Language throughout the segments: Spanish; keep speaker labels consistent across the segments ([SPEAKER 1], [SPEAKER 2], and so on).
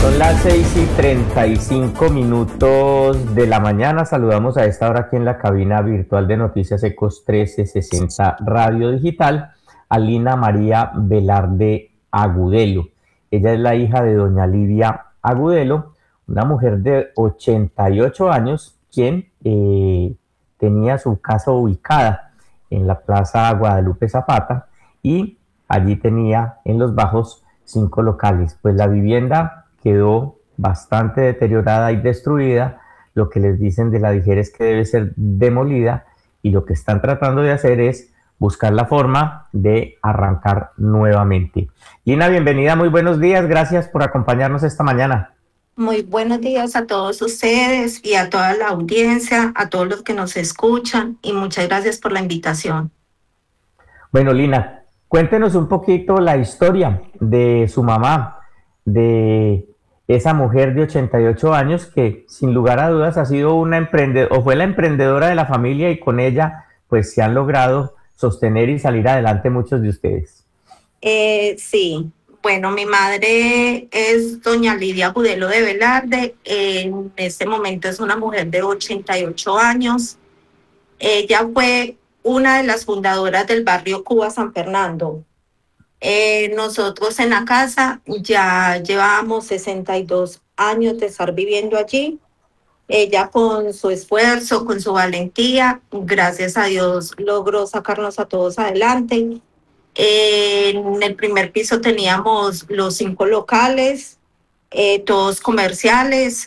[SPEAKER 1] Son las 6:35 de la mañana. Saludamos a esta hora aquí en la cabina virtual de Noticias Ecos 1360 Radio Digital a Lina María Velarde Agudelo. Ella es la hija de doña Lidia Agudelo, una mujer de 88 años, quien tenía su casa ubicada en la Plaza Guadalupe Zapata y allí tenía en los bajos 5 locales. Pues la vivienda quedó bastante deteriorada y destruida. Lo que les dicen de la DIJER es que debe ser demolida y lo que están tratando de hacer es buscar la forma de arrancar nuevamente. Lina, bienvenida, muy buenos días, gracias por acompañarnos esta mañana.
[SPEAKER 2] Muy buenos días a todos ustedes y a toda la audiencia, a todos los que nos escuchan y muchas gracias por la invitación.
[SPEAKER 1] Bueno, Lina, cuéntenos un poquito la historia de su mamá, de esa mujer de 88 años que sin lugar a dudas ha sido una emprendedora o fue la emprendedora de la familia y con ella pues se han logrado sostener y salir adelante muchos de ustedes.
[SPEAKER 2] Sí, bueno, mi madre es doña Lidia Agudelo de Velarde. En este momento es una mujer de 88 años. Ella fue una de las fundadoras del barrio Cuba San Fernando. Nosotros en la casa ya llevábamos 62 años de estar viviendo allí. Ella con su esfuerzo, con su valentía, gracias a Dios logró sacarnos a todos adelante. En el primer piso teníamos los 5 locales, todos comerciales.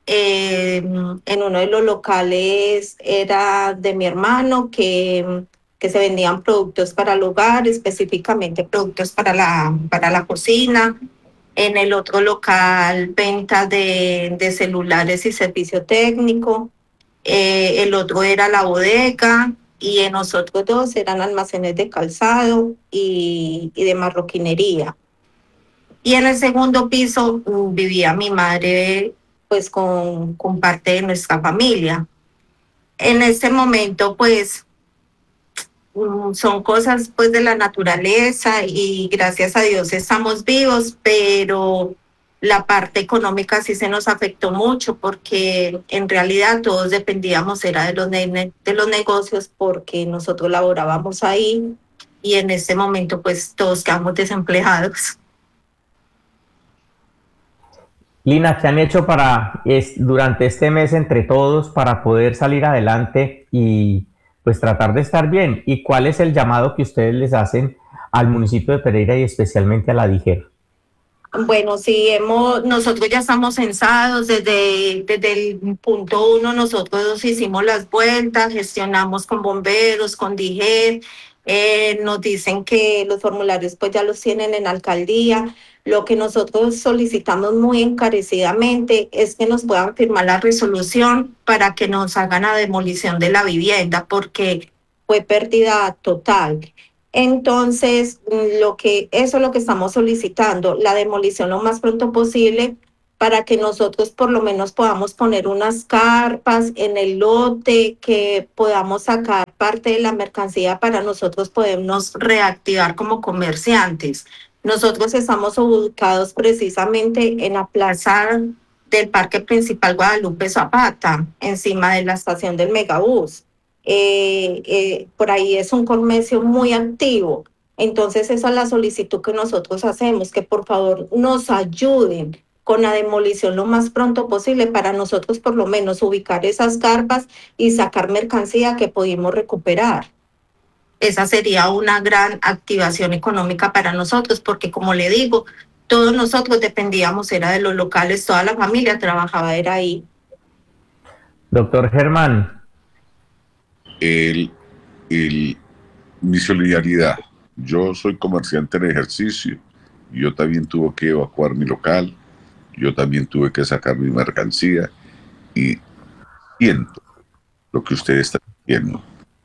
[SPEAKER 2] En uno de los locales era de mi hermano que se vendían productos para el hogar, específicamente productos para la cocina. En el otro local, venta de celulares y servicio técnico. El otro era la bodega y en los otros dos eran almacenes de calzado y de marroquinería. Y en el segundo piso vivía mi madre pues con parte de nuestra familia. En este momento pues son cosas pues de la naturaleza y gracias a Dios estamos vivos, pero la parte económica sí se nos afectó mucho porque en realidad todos dependíamos era de los negocios porque nosotros laborábamos ahí y en este momento pues todos quedamos desempleados.
[SPEAKER 1] Lina, ¿qué han hecho durante este mes entre todos para poder salir adelante y pues tratar de estar bien? ¿Y cuál es el llamado que ustedes les hacen al municipio de Pereira y especialmente a la DIJER?
[SPEAKER 2] Bueno, sí, nosotros ya estamos censados desde el punto uno, nosotros hicimos las vueltas, gestionamos con bomberos, con DIGER, nos dicen que los formularios pues ya los tienen en alcaldía. Lo que nosotros solicitamos muy encarecidamente es que nos puedan firmar la resolución para que nos hagan la demolición de la vivienda, porque fue pérdida total. Entonces, eso es lo que estamos solicitando, la demolición lo más pronto posible para que nosotros por lo menos podamos poner unas carpas en el lote, que podamos sacar parte de la mercancía para nosotros podernos reactivar como comerciantes. Nosotros estamos ubicados precisamente en la plaza del Parque Principal Guadalupe Zapata, encima de la estación del Megabús. Por ahí es un comercio muy activo. Entonces esa es la solicitud que nosotros hacemos, que por favor nos ayuden con la demolición lo más pronto posible para nosotros por lo menos ubicar esas carpas y sacar mercancía que pudimos recuperar. Esa sería una gran activación económica para nosotros, porque como le digo, todos nosotros dependíamos, era de los locales, toda la familia trabajaba, era ahí.
[SPEAKER 1] Doctor Germán.
[SPEAKER 3] el, el, Mi solidaridad. Yo soy comerciante en ejercicio. Yo también tuve que evacuar mi local. Yo también tuve que sacar mi mercancía. Y siento lo que usted está diciendo.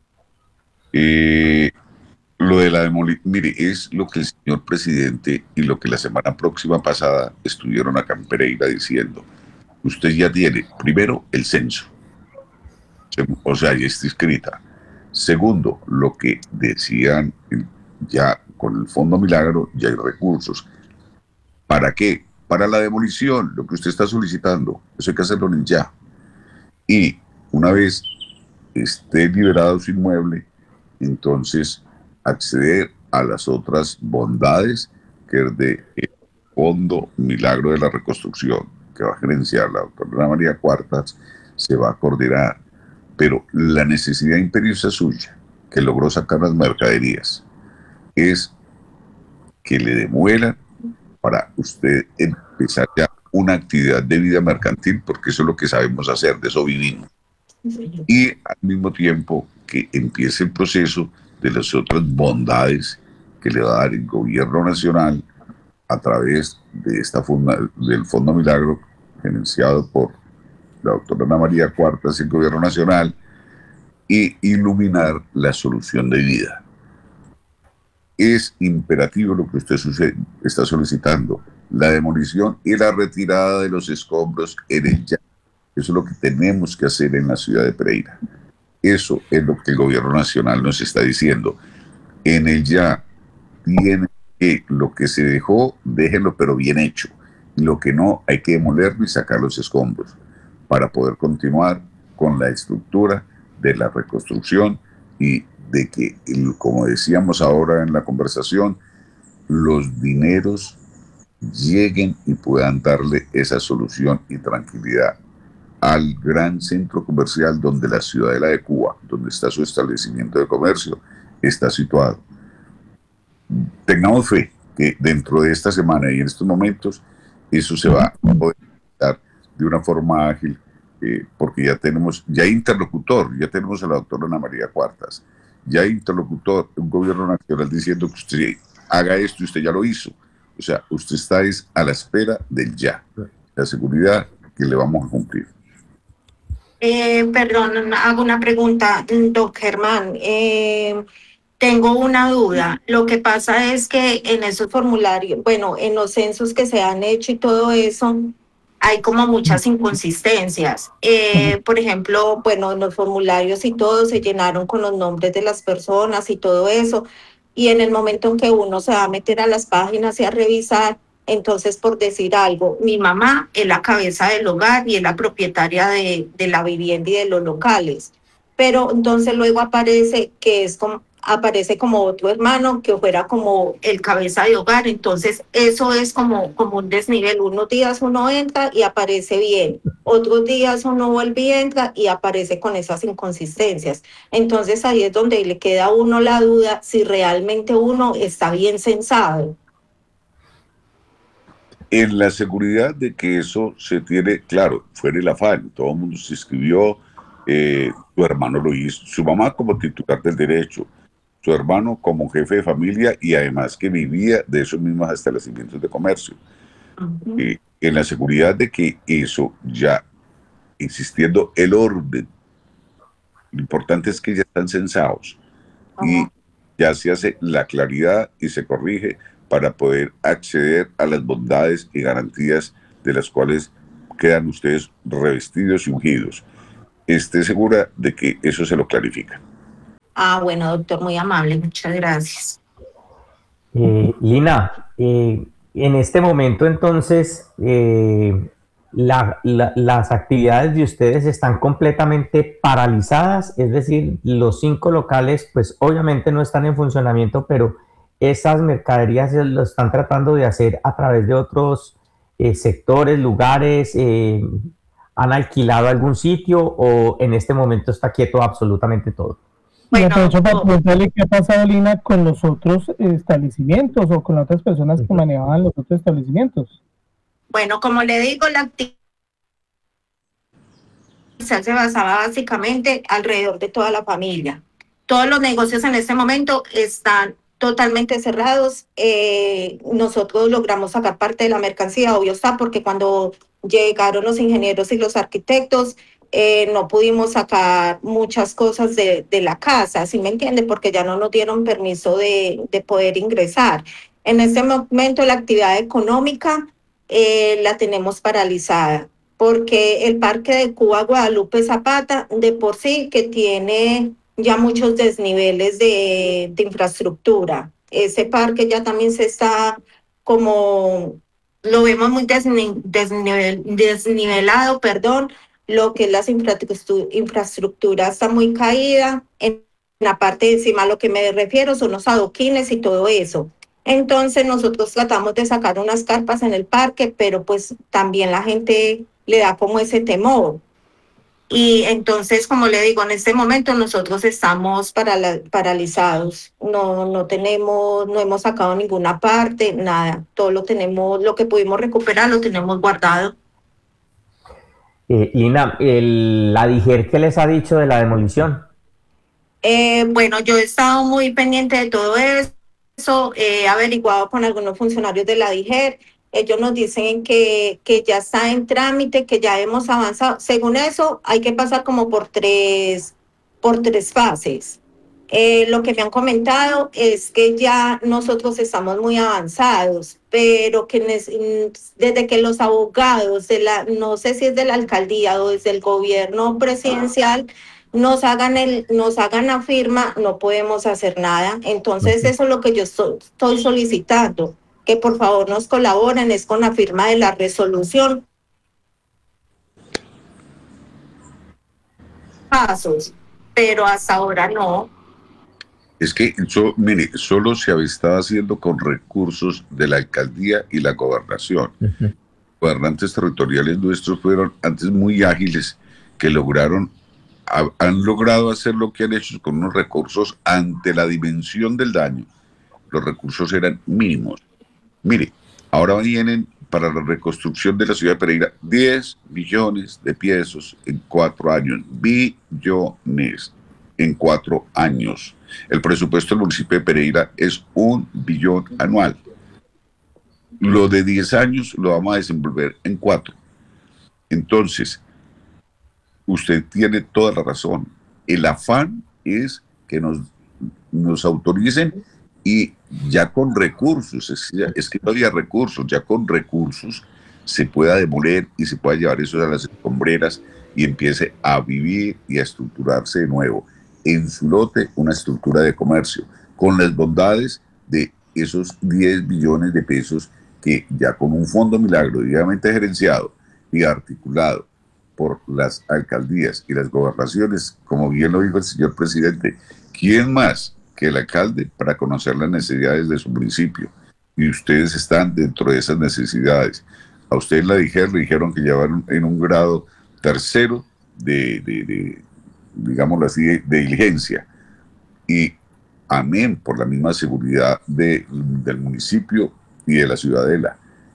[SPEAKER 3] Lo de la demolición, mire, es lo que el señor presidente y lo que la semana próxima pasada estuvieron acá en Pereira diciendo. Usted ya tiene, primero, el censo. O sea, ya está inscrita. Segundo, lo que decían ya con el Fondo Milagro, ya hay recursos. ¿Para qué? Para la demolición, lo que usted está solicitando, eso hay que hacerlo en el ya. Y una vez esté liberado su inmueble, entonces acceder a las otras bondades que es de el Fondo Milagro de la Reconstrucción, que va a gerenciar la doctora Ana María Cuartas, se va a coordinar. Pero la necesidad imperiosa suya, que logró sacar las mercaderías, es que le demuelan para usted empezar ya una actividad de vida mercantil, porque eso es lo que sabemos hacer, de eso vivimos. Y al mismo tiempo que empiece el proceso de las otras bondades que le va a dar el gobierno nacional a través de del Fondo Milagro, gerenciado por la doctora Ana María Cuartas y el gobierno nacional, y iluminar la solución de vida. Es imperativo lo que usted está solicitando, la demolición y la retirada de los escombros en el ya. Eso es lo que tenemos que hacer en la ciudad de Pereira. Eso es lo que el gobierno nacional nos está diciendo. En el ya tiene que, lo que se dejó, déjenlo pero bien hecho. Y lo que no, hay que demolerlo y sacar los escombros para poder continuar con la estructura de la reconstrucción y de que, como decíamos ahora en la conversación, los dineros lleguen y puedan darle esa solución y tranquilidad al gran centro comercial donde la Ciudadela de Cuba, donde está su establecimiento de comercio, está situado. Tengamos fe que dentro de esta semana y en estos momentos eso se va a poder dar de una forma ágil, porque ya tenemos, ya interlocutor, ya tenemos a la doctora Ana María Cuartas, ya interlocutor, un gobierno nacional diciendo que usted haga esto y usted ya lo hizo. O sea, usted está a la espera del ya, la seguridad que le vamos a cumplir.
[SPEAKER 2] Perdón, hago una pregunta, don Germán. Tengo una duda. Lo que pasa es que en esos formularios, bueno, en los censos que se han hecho y todo eso, hay como muchas inconsistencias. Por ejemplo, bueno, en los formularios y todo se llenaron con los nombres de las personas y todo eso. Y en el momento en que uno se va a meter a las páginas y a revisar, entonces, por decir algo, mi mamá es la cabeza del hogar y es la propietaria de la vivienda y de los locales. Pero entonces luego aparece que es como, aparece como otro hermano que fuera como el cabeza de hogar. Entonces, eso es como un desnivel. Unos días uno entra y aparece bien. Otros días uno vuelve y entra y aparece con esas inconsistencias. Entonces, ahí es donde le queda a uno la duda si realmente uno está bien censado.
[SPEAKER 3] En la seguridad de que eso se tiene, claro, fuera el afán, todo el mundo se inscribió, tu hermano lo hizo, su mamá como titular del derecho, su hermano como jefe de familia y además que vivía de esos mismos establecimientos de comercio. En la seguridad de que eso ya existiendo el orden, lo importante es que ya están censados y ya se hace la claridad y se corrige para poder acceder a las bondades y garantías de las cuales quedan ustedes revestidos y ungidos. Esté segura de que eso se lo clarifica.
[SPEAKER 2] Bueno, doctor, muy amable, muchas gracias.
[SPEAKER 1] Lina, en este momento entonces las actividades de ustedes están completamente paralizadas, es decir, los 5 locales pues obviamente no están en funcionamiento, pero esas mercaderías lo están tratando de hacer a través de otros sectores, lugares, ¿han alquilado algún sitio o en este momento está quieto absolutamente todo?
[SPEAKER 4] Y aprovecho para preguntarle qué ha pasado, Lina, con los otros establecimientos o con otras personas que manejaban los otros establecimientos.
[SPEAKER 2] Bueno, como le digo, la actividad se basaba básicamente alrededor de toda la familia. Todos los negocios en este momento están totalmente cerrados. Nosotros logramos sacar parte de la mercancía, obvio está, porque cuando llegaron los ingenieros y los arquitectos, no pudimos sacar muchas cosas de la casa, ¿sí me entiende? Porque ya no nos dieron permiso de poder ingresar. En este momento la actividad económica la tenemos paralizada, porque el parque de Cuba Guadalupe Zapata de por sí que tiene ya muchos desniveles de infraestructura. Ese parque ya también se está como lo vemos muy desnivelado, perdón, lo que es la infraestructura está muy caída. En la parte de encima, a lo que me refiero son los adoquines y todo eso. Entonces nosotros tratamos de sacar unas carpas en el parque, pero pues también la gente le da como ese temor. Y entonces, como le digo, en este momento nosotros estamos paralizados. No tenemos, no hemos sacado ninguna parte, nada. Todo lo tenemos, lo que pudimos recuperar lo tenemos guardado.
[SPEAKER 1] Lina, la DIGER, ¿qué les ha dicho de la demolición?
[SPEAKER 2] Bueno, yo he estado muy pendiente de todo eso, he averiguado con algunos funcionarios de la DIGER. Ellos nos dicen que ya está en trámite, que ya hemos avanzado. Según eso, hay que pasar como por tres fases. Lo que me han comentado es que ya nosotros estamos muy avanzados, pero que desde que los abogados no sé si es de la alcaldía o desde el gobierno presidencial, nos hagan la firma, no podemos hacer nada. Entonces, eso es lo que yo estoy solicitando, que por favor nos colaboren, es con la firma de la resolución. Pasos, pero hasta ahora no.
[SPEAKER 3] Es que, mire, solo se había estado haciendo con recursos de la alcaldía y la gobernación. Gobernantes territoriales nuestros fueron antes muy ágiles, que han logrado hacer lo que han hecho con unos recursos ante la dimensión del daño. Los recursos eran mínimos. Mire, ahora vienen para la reconstrucción de la ciudad de Pereira 10 billones de pesos en 4 años. Billones en 4 años. El presupuesto del municipio de Pereira es 1 billón anual. Lo de 10 años lo vamos a desenvolver en 4. Entonces, usted tiene toda la razón. El afán es que nos autoricen y ya con recursos, es que no había recursos, ya con recursos se pueda demoler y se pueda llevar eso a las escombreras y empiece a vivir y a estructurarse de nuevo. En su lote, una estructura de comercio, con las bondades de esos 10 billones de pesos que ya con un fondo milagro debidamente gerenciado y articulado por las alcaldías y las gobernaciones, como bien lo dijo el señor presidente, ¿quién más que el alcalde para conocer las necesidades de su municipio? Y ustedes están dentro de esas necesidades. A ustedes le dijeron que llevaron en un grado tercero digámoslo así, de diligencia. Y amén por la misma seguridad del municipio y de la ciudadela.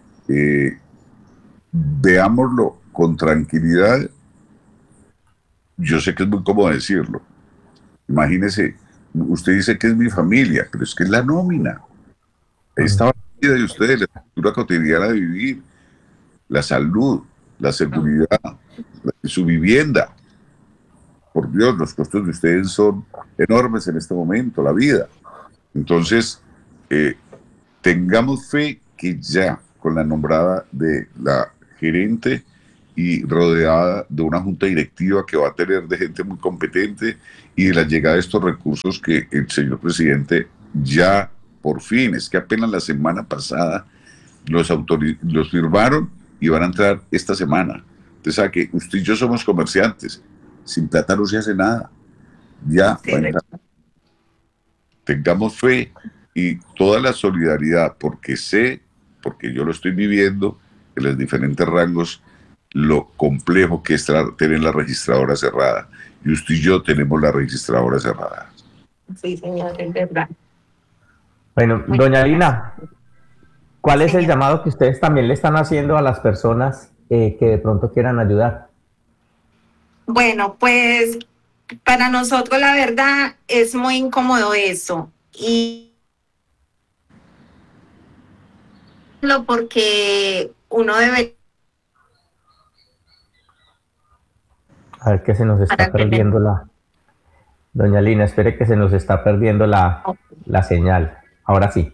[SPEAKER 3] Veámoslo con tranquilidad. Yo sé que es muy cómodo decirlo. Imagínese, usted dice que es mi familia, pero es que es la nómina. Esta vida de ustedes, la estructura cotidiana de vivir, la salud, la seguridad, su vivienda. Por Dios, los costos de ustedes son enormes en este momento, la vida. Entonces, tengamos fe que ya con la nombrada de la gerente y rodeada de una junta directiva que va a tener de gente muy competente y de la llegada de estos recursos que el señor presidente ya por fin, es que apenas la semana pasada los firmaron y van a entrar esta semana. Usted sabe que usted y yo somos comerciantes, sin plata no se hace nada. Ya, sí, tengamos fe y toda la solidaridad, porque yo lo estoy viviendo en los diferentes rangos, lo complejo que es tener la registradora cerrada. Y usted y yo tenemos la registradora cerrada.
[SPEAKER 2] Sí, señor, es verdad.
[SPEAKER 1] Bueno, doña Lina, ¿cuál es el llamado que ustedes también le están haciendo a las personas que de pronto quieran ayudar?
[SPEAKER 2] Bueno, pues para nosotros la verdad es muy incómodo eso. Y porque uno debe...
[SPEAKER 1] A ver que se nos está perdiendo la... Doña Lina, espere que se nos está perdiendo la señal. Ahora sí.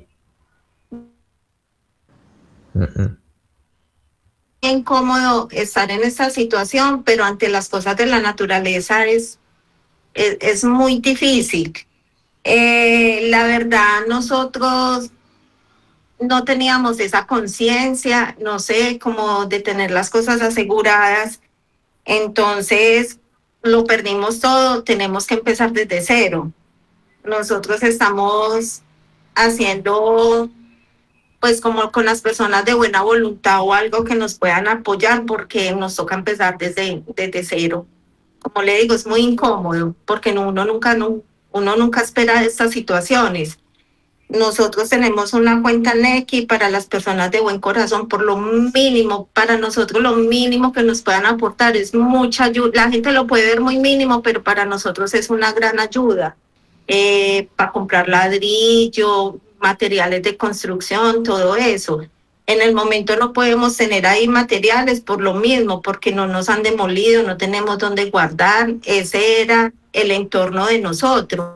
[SPEAKER 2] Incómodo estar en esta situación, pero ante las cosas de la naturaleza es muy difícil. La verdad, nosotros no teníamos esa conciencia, no sé, como de tener las cosas aseguradas. Entonces, lo perdimos todo, tenemos que empezar desde cero. Nosotros estamos haciendo, pues como con las personas de buena voluntad o algo que nos puedan apoyar, porque nos toca empezar desde cero. Como le digo, es muy incómodo, porque uno nunca espera estas situaciones. Nosotros tenemos una cuenta Nequi para las personas de buen corazón, por lo mínimo, para nosotros lo mínimo que nos puedan aportar es mucha ayuda. La gente lo puede ver muy mínimo, pero para nosotros es una gran ayuda. Para comprar ladrillo, materiales de construcción, todo eso. En el momento no podemos tener ahí materiales por lo mismo, porque no nos han demolido, no tenemos dónde guardar. Ese era el entorno de nosotros.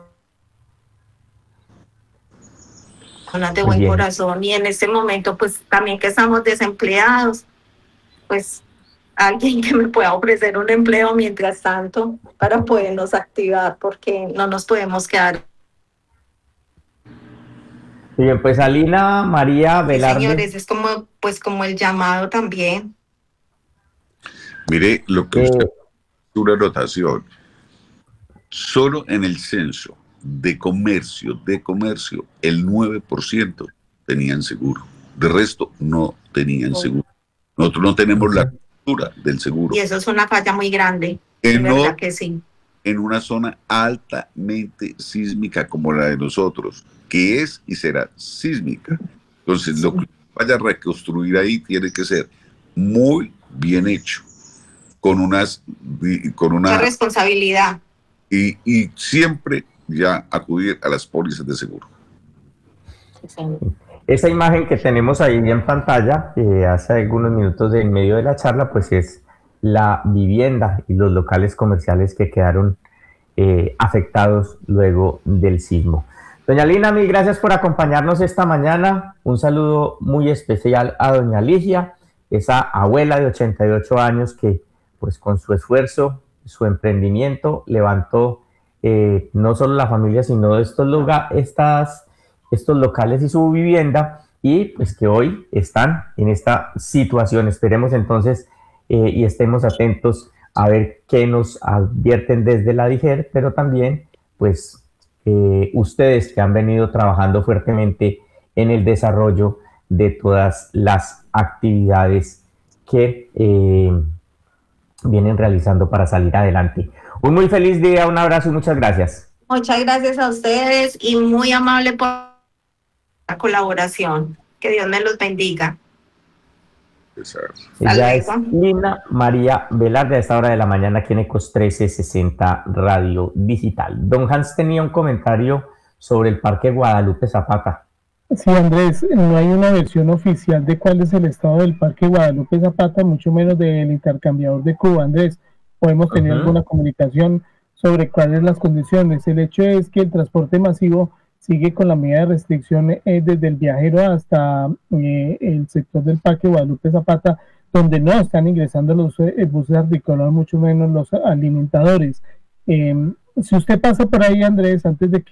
[SPEAKER 2] Personas de
[SPEAKER 1] Muy
[SPEAKER 2] buen
[SPEAKER 1] bien.
[SPEAKER 2] corazón, y en este momento pues también que estamos desempleados, pues alguien que me pueda ofrecer un empleo mientras tanto para podernos activar, porque no nos podemos quedar.
[SPEAKER 1] Bien, pues Alina María
[SPEAKER 2] Sí,
[SPEAKER 1] Velarde.
[SPEAKER 2] señores, es como pues como el llamado también.
[SPEAKER 3] Mire, lo que usted una anotación. Solo en el censo de comercio, el 9% tenían seguro. De resto, no tenían seguro. Nosotros no tenemos la cultura del seguro.
[SPEAKER 2] Y eso es una falla muy grande, de verdad que sí.
[SPEAKER 3] En una zona altamente sísmica como la de nosotros, que es y será sísmica. Entonces, lo que vaya a reconstruir ahí tiene que ser muy bien hecho, con una
[SPEAKER 2] responsabilidad.
[SPEAKER 3] Y siempre ya acudir a las pólizas de seguro.
[SPEAKER 1] Esa imagen que tenemos ahí en pantalla, hace algunos minutos en medio de la charla, pues es la vivienda y los locales comerciales que quedaron afectados luego del sismo. Doña Lina, mil gracias por acompañarnos esta mañana. Un saludo muy especial a doña Ligia, esa abuela de 88 años que pues con su esfuerzo, su emprendimiento, levantó no solo la familia, sino estos locales y su vivienda, y pues que hoy están en esta situación. Esperemos entonces y estemos atentos a ver qué nos advierten desde la DIGER, pero también pues ustedes que han venido trabajando fuertemente en el desarrollo de todas las actividades que vienen realizando para salir adelante. Un muy feliz día, un abrazo y muchas gracias.
[SPEAKER 2] Muchas gracias a ustedes y muy amable por la colaboración. Que Dios me los bendiga.
[SPEAKER 1] Ella es Lina María Velarde a esta hora de la mañana aquí en Ecos 1360 Radio Digital. Don Hans tenía un comentario sobre el Parque Guadalupe Zapata.
[SPEAKER 4] Sí, Andrés, no hay una versión oficial de cuál es el estado del Parque Guadalupe Zapata, mucho menos del intercambiador de Cuba, Andrés. Podemos tener alguna comunicación sobre cuáles son las condiciones. El hecho es que el transporte masivo sigue con la medida de restricción desde el Viajero hasta el sector del Parque Guadalupe Zapata, donde no están ingresando los buses articulados, mucho menos los alimentadores. Si usted pasa por ahí, Andrés, antes de que